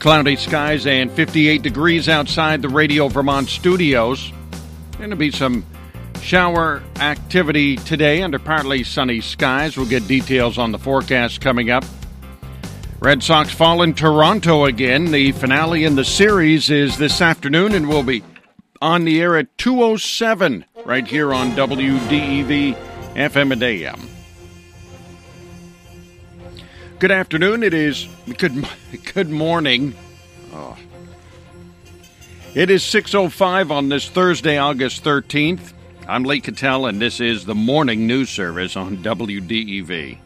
Cloudy skies and 58 degrees outside the Radio Vermont studios. Going to be some shower activity today under partly sunny skies. We'll get details on the forecast coming up. Red Sox fall in Toronto again. The finale in the series is this afternoon and will be on the air at 2:07 right here on WDEV FM and AM. Good afternoon. It is good morning. Oh. It is 6:05 on this Thursday, August 13th. I'm Lee Cattell, and this is the Morning News Service on WDEV.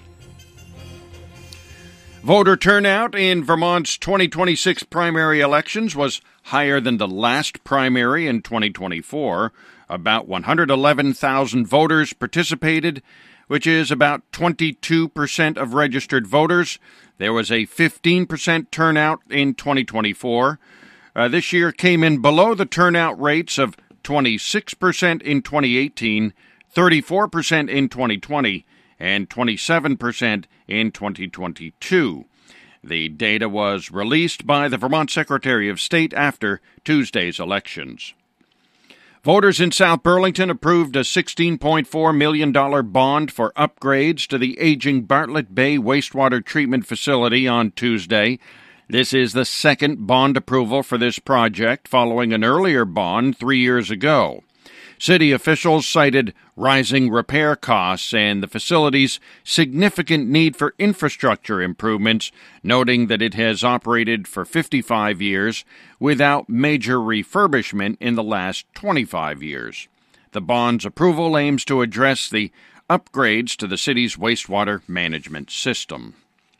Voter turnout in Vermont's 2026 primary elections was higher than the last primary in 2024. About 111,000 voters participated, which is about 22% of registered voters. There was a 15% turnout in 2024. This year came in below the turnout rates of 26% in 2018, 34% in 2020, and 27% in 2022. The data was released by the Vermont Secretary of State after Tuesday's elections. Voters in South Burlington approved a $16.4 million bond for upgrades to the aging Bartlett Bay wastewater treatment facility on Tuesday. This is the second bond approval for this project following an earlier bond 3 years ago. City officials cited rising repair costs and the facility's significant need for infrastructure improvements, noting that it has operated for 55 years without major refurbishment in the last 25 years. The bond's approval aims to address the upgrades to the city's wastewater management system.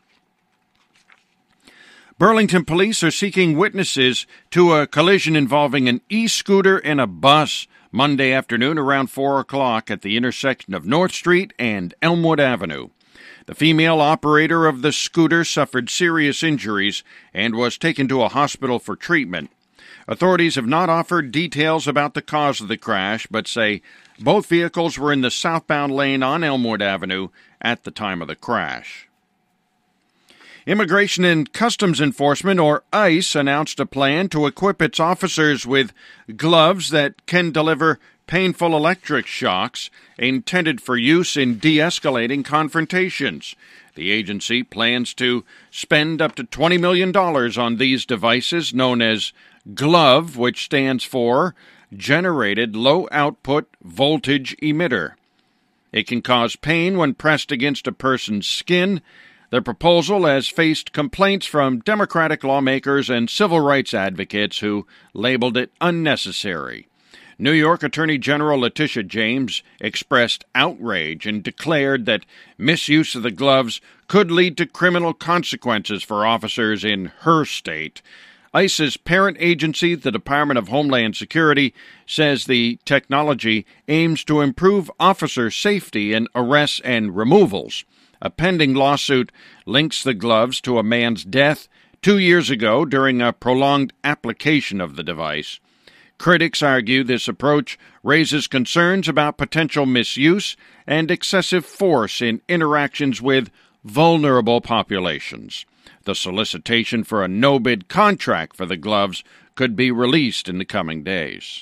Burlington police are seeking witnesses to a collision involving an e-scooter and a bus Monday afternoon around 4 o'clock at the intersection of North Street and Elmwood Avenue. The female operator of the scooter suffered serious injuries and was taken to a hospital for treatment. Authorities have not offered details about the cause of the crash, but say both vehicles were in the southbound lane on Elmwood Avenue at the time of the crash. Immigration and Customs Enforcement, or ICE, announced a plan to equip its officers with gloves that can deliver painful electric shocks intended for use in de-escalating confrontations. The agency plans to spend up to $20 million on these devices known as GLOVE, which stands for Generated Low Output Voltage Emitter. It can cause pain when pressed against a person's skin. The proposal has faced complaints from Democratic lawmakers and civil rights advocates who labeled it unnecessary. New York Attorney General Letitia James expressed outrage and declared that misuse of the gloves could lead to criminal consequences for officers in her state. ICE's parent agency, the Department of Homeland Security, says the technology aims to improve officer safety in arrests and removals. A pending lawsuit links the gloves to a man's death 2 years ago during a prolonged application of the device. Critics argue this approach raises concerns about potential misuse and excessive force in interactions with vulnerable populations. The solicitation for a no-bid contract for the gloves could be released in the coming days.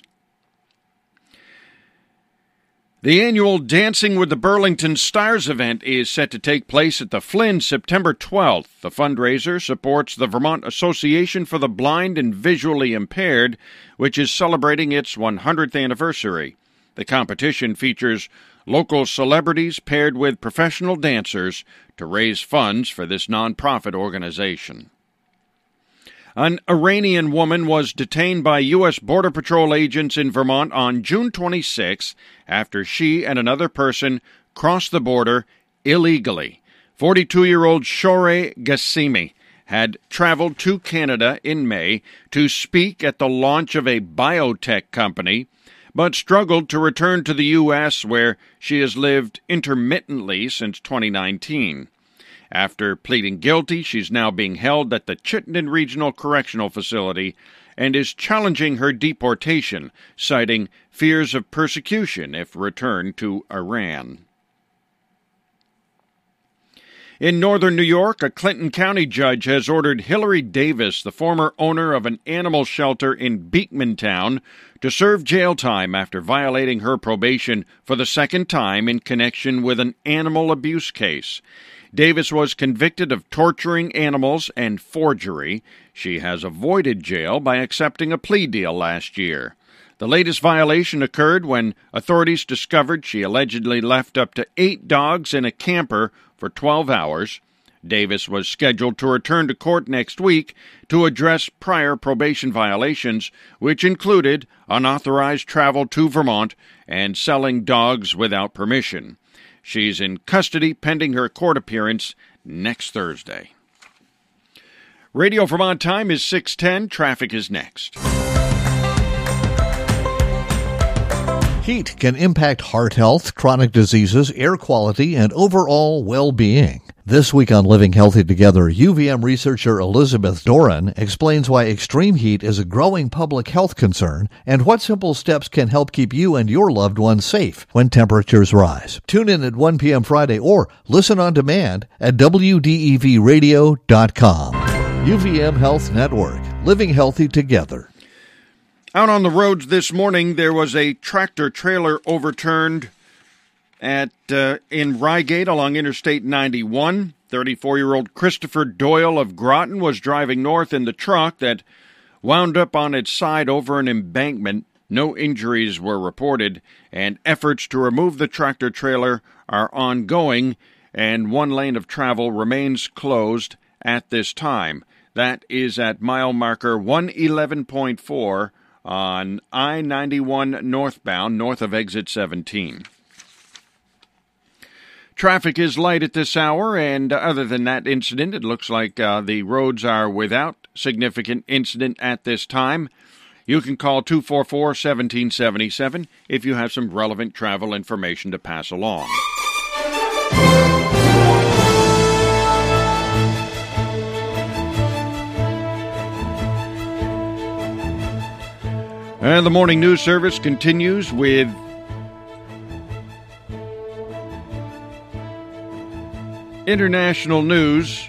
The annual Dancing with the Burlington Stars event is set to take place at the Flynn September 12th. The fundraiser supports the Vermont Association for the Blind and Visually Impaired, which is celebrating its 100th anniversary. The competition features local celebrities paired with professional dancers to raise funds for this nonprofit organization. An Iranian woman was detained by U.S. Border Patrol agents in Vermont on June 26 after she and another person crossed the border illegally. 42-year-old Shoreh Ghassemi had traveled to Canada in May to speak at the launch of a biotech company, but struggled to return to the U.S., where she has lived intermittently since 2019. After pleading guilty, she's now being held at the Chittenden Regional Correctional Facility and is challenging her deportation, citing fears of persecution if returned to Iran. In northern New York, a Clinton County judge has ordered Hillary Davis, the former owner of an animal shelter in Beekmantown, to serve jail time after violating her probation for the second time in connection with an animal abuse case. Davis was convicted of torturing animals and forgery. She has avoided jail by accepting a plea deal last year. The latest violation occurred when authorities discovered she allegedly left up to 8 dogs in a camper for 12 hours. Davis was scheduled to return to court next week to address prior probation violations, which included unauthorized travel to Vermont and selling dogs without permission. She's in custody pending her court appearance next Thursday. Radio Vermont time is 6:10. Traffic is next. Heat can impact heart health, chronic diseases, air quality, and overall well-being. This week on Living Healthy Together, UVM researcher Elizabeth Doran explains why extreme heat is a growing public health concern and what simple steps can help keep you and your loved ones safe when temperatures rise. Tune in at 1 p.m. Friday or listen on demand at WDEVradio.com. UVM Health Network, Living Healthy Together. Out on the roads this morning, there was a tractor-trailer overturned in Rygate along Interstate 91. 34-year-old Christopher Doyle of Groton was driving north in the truck that wound up on its side over an embankment. No injuries were reported, and efforts to remove the tractor-trailer are ongoing, and one lane of travel remains closed at this time. That is at mile marker 111.4 on I-91 northbound, north of exit 17. Traffic is light at this hour, and other than that incident, it looks like the roads are without significant incident at this time. You can call 244-1777 if you have some relevant travel information to pass along. And the morning news service continues with international news.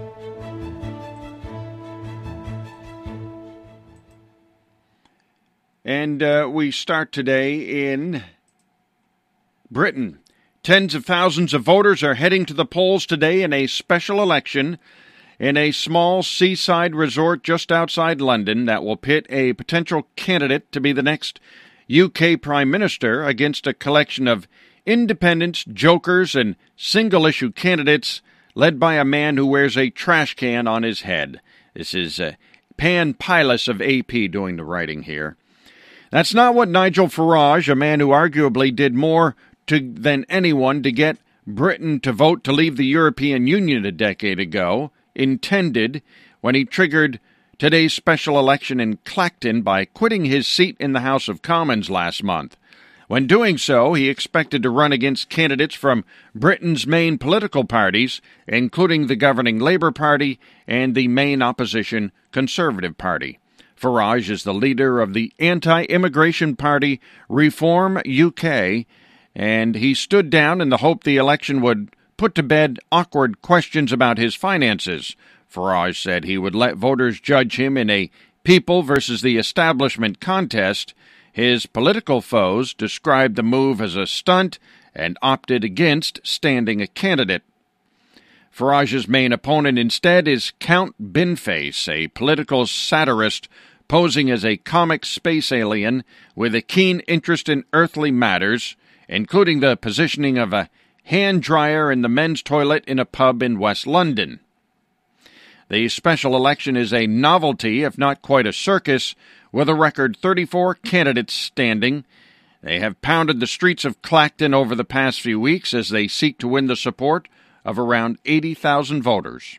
And we start today in Britain. Tens of thousands of voters are heading to the polls today in a special election in a small seaside resort just outside London that will pit a potential candidate to be the next UK Prime Minister against a collection of independents, jokers, and single-issue candidates led by a man who wears a trash can on his head. This is Pan Pilas of AP doing the writing here. That's not what Nigel Farage, a man who arguably did more than anyone to get Britain to vote to leave the European Union a decade ago, intended when he triggered today's special election in Clacton by quitting his seat in the House of Commons last month. When doing so, he expected to run against candidates from Britain's main political parties, including the governing Labour Party and the main opposition Conservative Party. Farage is the leader of the anti-immigration party Reform UK, and he stood down in the hope the election would put to bed awkward questions about his finances. Farage said he would let voters judge him in a people versus the establishment contest. His political foes described the move as a stunt and opted against standing a candidate. Farage's main opponent instead is Count Binface, a political satirist posing as a comic space alien with a keen interest in earthly matters, including the positioning of a hand dryer in the men's toilet in a pub in West London. The special election is a novelty, if not quite a circus, with a record 34 candidates standing. They have pounded the streets of Clacton over the past few weeks as they seek to win the support of around 80,000 voters.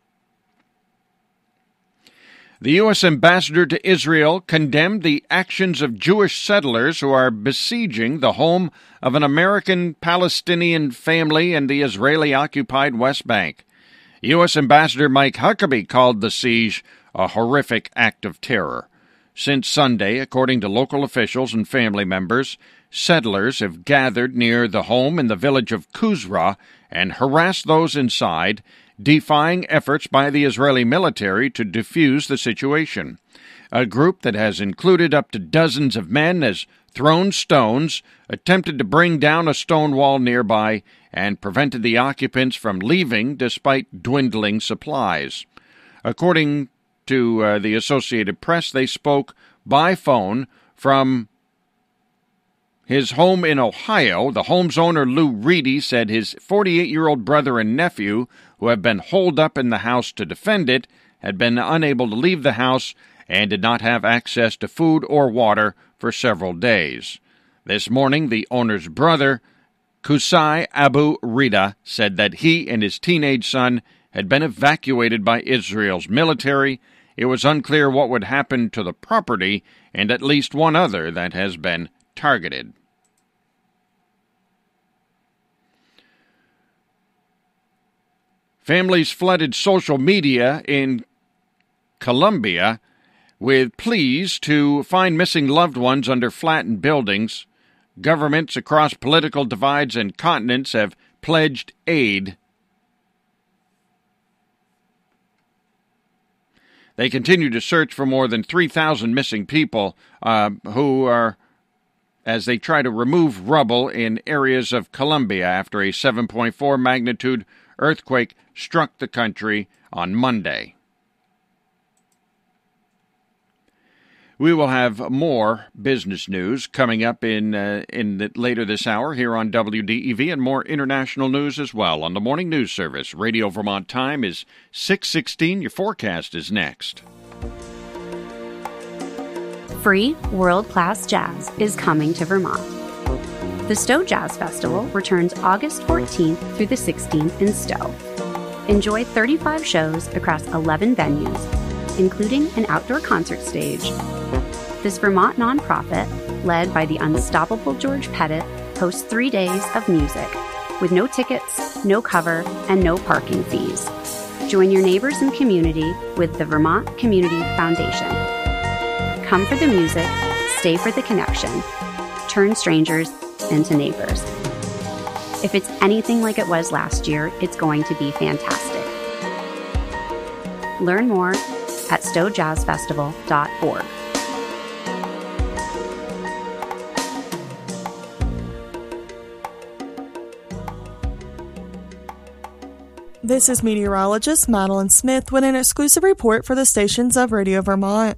The U.S. ambassador to Israel condemned the actions of Jewish settlers who are besieging the home of an American Palestinian family in the Israeli-occupied West Bank. U.S. Ambassador Mike Huckabee called the siege a horrific act of terror. Since Sunday, according to local officials and family members, settlers have gathered near the home in the village of Kuzra and harassed those inside, defying efforts by the Israeli military to defuse the situation. A group that has included up to dozens of men has thrown stones, attempted to bring down a stone wall nearby, and prevented the occupants from leaving despite dwindling supplies. According to the Associated Press, they spoke by phone from his home in Ohio. The home's owner, Lou Reedy, said his 48-year-old brother and nephew, who have been holed up in the house to defend it, had been unable to leave the house and did not have access to food or water for several days. This morning, the owner's brother, Qusay Abu Rida, said that he and his teenage son had been evacuated by Israel's military. It was unclear what would happen to the property, and at least one other that has been targeted. Families flooded social media in Colombia with pleas to find missing loved ones under flattened buildings. Governments across political divides and continents have pledged aid. They continue to search for more than 3,000 missing people who are, as they try to remove rubble in areas of Colombia after a 7.4 magnitude earthquake struck the country on Monday. We will have more business news coming up later this hour here on WDEV, and more international news as well on the Morning News Service. Radio Vermont time is 6:16. Your forecast is next. Free world-class jazz is coming to Vermont. The Stowe Jazz Festival returns August 14th through the 16th in Stowe. Enjoy 35 shows across 11 venues, including an outdoor concert stage. This Vermont nonprofit, led by the unstoppable George Pettit, hosts 3 days of music, with no tickets, no cover, and no parking fees. Join your neighbors and community with the Vermont Community Foundation. Come for the music, stay for the connection. Turn strangers into neighbors. If it's anything like it was last year, it's going to be fantastic. Learn more at stowejazzfestival.org. This is meteorologist Madeline Smith with an exclusive report for the stations of Radio Vermont.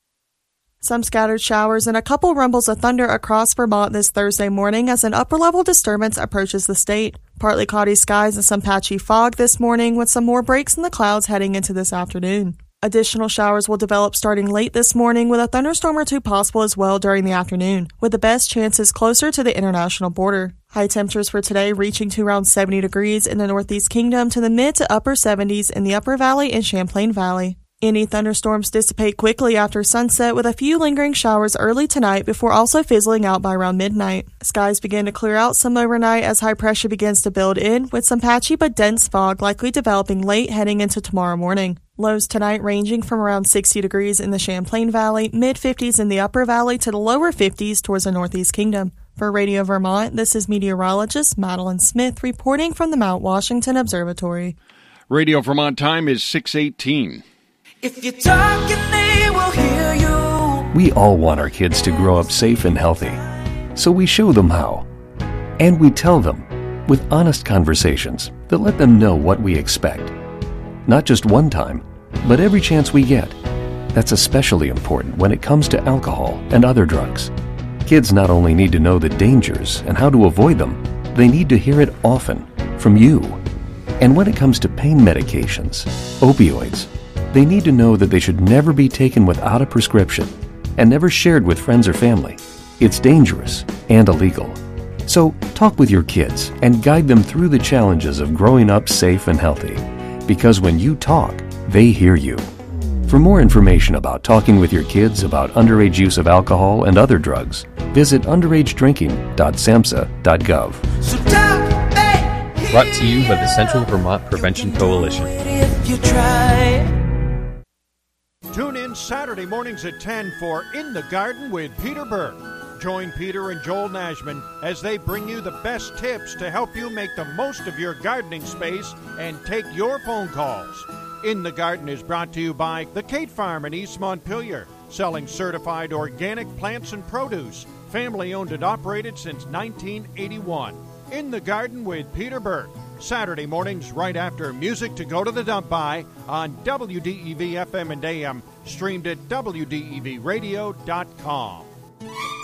Some scattered showers and a couple rumbles of thunder across Vermont this Thursday morning as an upper-level disturbance approaches the state. Partly cloudy skies and some patchy fog this morning, with some more breaks in the clouds heading into this afternoon. Additional showers will develop starting late this morning, with a thunderstorm or two possible as well during the afternoon, with the best chances closer to the international border. High temperatures for today reaching to around 70 degrees in the Northeast Kingdom to the mid to upper 70s in the Upper Valley and Champlain Valley. Any thunderstorms dissipate quickly after sunset, with a few lingering showers early tonight before also fizzling out by around midnight. Skies begin to clear out some overnight as high pressure begins to build in, with some patchy but dense fog likely developing late heading into tomorrow morning. Lows tonight ranging from around 60 degrees in the Champlain Valley, mid-50s in the Upper Valley to the lower 50s towards the Northeast Kingdom. For Radio Vermont, this is meteorologist Madeline Smith reporting from the Mount Washington Observatory. Radio Vermont time is 6:18. If you're talking, they will hear you. We all want our kids to grow up safe and healthy, so we show them how. And we tell them with honest conversations that let them know what we expect. Not just one time, but every chance we get. That's especially important when it comes to alcohol and other drugs. Kids not only need to know the dangers and how to avoid them, they need to hear it often from you. And when it comes to pain medications, opioids, they need to know that they should never be taken without a prescription and never shared with friends or family. It's dangerous and illegal. So talk with your kids and guide them through the challenges of growing up safe and healthy. Because when you talk, they hear you. For more information about talking with your kids about underage use of alcohol and other drugs, visit underagedrinking.samhsa.gov. So talk, they Brought to you by the Central Vermont Prevention Coalition. if you try. Tune in Saturday mornings at 10 for In the Garden with Peter Burke. Join Peter and Joel Nashman as they bring you the best tips to help you make the most of your gardening space and take your phone calls. In the Garden is brought to you by the Kate Farm in East Montpelier, selling certified organic plants and produce, family owned and operated since 1981. In the Garden with Peter Burke, Saturday mornings right after Music to Go to the Dump By on WDEV FM and AM, streamed at WDEVradio.com.